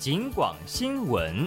警广新闻。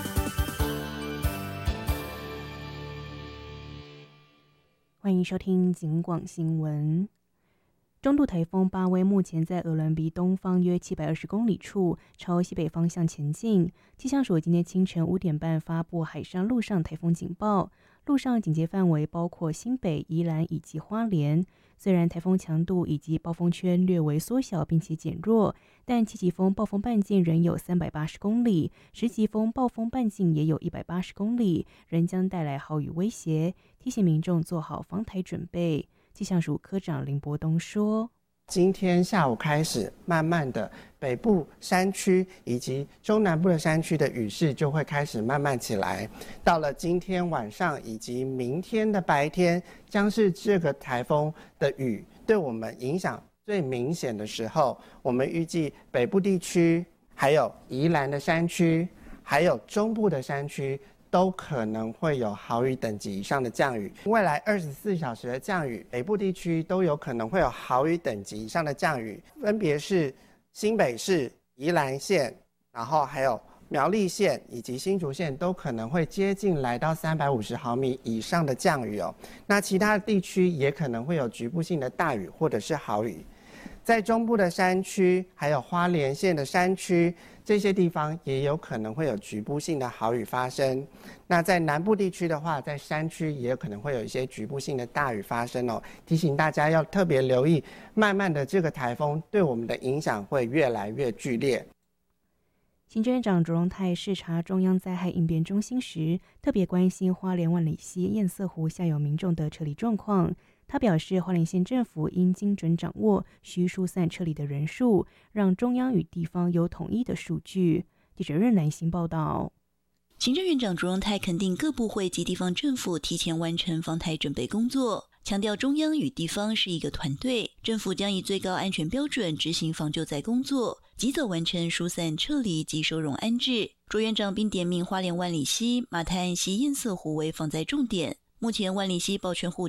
欢迎收听警广新闻。中度台风巴威目前在俄伦比东方约720公里处，朝西北方向前进。气象署今天清晨5点半发布海上、陆上台风警报，陆上警戒范围包括新北、宜兰以及花莲。虽然台风强度以及暴风圈略微缩小并且减弱，但7级风暴风半径仍有380公里，10级风暴风半径也有180公里，仍将带来豪雨威胁，提醒民众做好防台准备。气象署科长林伯东说， 今天下午开始，慢慢的北部山区以及中南部的山区的雨势就会开始慢慢起来。到了今天晚上以及明天的白天，将是这个台风的雨对我们影响最明显的时候。我们预计北部地区、还有宜兰的山区、还有中部的山区，都可能会有豪雨等级以上的降雨。未来24小时的降雨，北部地区都有可能会有豪雨等级以上的降雨，分别是新北市、宜兰县，然后还有苗栗县以及新竹县，都可能会接近来到350毫米以上的降雨哦。那其他的地区也可能会有局部性的大雨或者是豪雨。在中部的山区，还有花莲县的山区，这些地方也有可能会有局部性的豪雨发生。那在南部地区的话，在山区也有可能会有一些局部性的大雨发生哦。提醒大家要特别留意，慢慢的这个台风对我们的影响会越来越剧烈。 行政院长卓荣泰视察中央灾害应变中心时，特别关心花莲万里溪堰塞湖下游民众的撤离状况。他表示，花莲县政府应精准掌握需疏散撤离的人数，让中央与地方有统一的数据。记者任南星报道。 行政院长卓荣泰肯定各部会及地方政府提前完成防台准备工作，强调中央与地方是一个团队，政府将以最高安全标准执行防救灾工作，及早完成疏散撤离及收容安置。卓院长并点名花莲万里溪、马滩溪堰塞湖为防灾重点。目前万里溪保全户